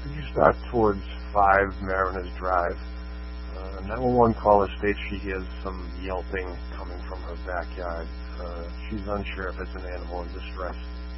Could you stop towards 5 Mariners Drive? 911 caller states she hears some yelping coming from her backyard. She's unsure if it's an animal in distress.